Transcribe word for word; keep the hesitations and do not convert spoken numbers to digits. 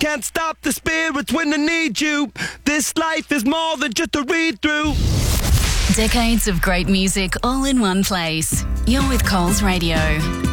can't stop the spirits when they need you. This life is more than just a read-through. Decades of great music all in one place. You're with Coles Radio.